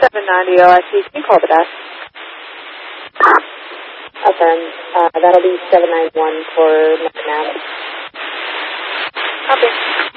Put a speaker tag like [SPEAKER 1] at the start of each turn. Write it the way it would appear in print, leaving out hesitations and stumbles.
[SPEAKER 1] 790 OIC. Can you call the desk?
[SPEAKER 2] Affirm. That'll be 791 for now.
[SPEAKER 1] Okay.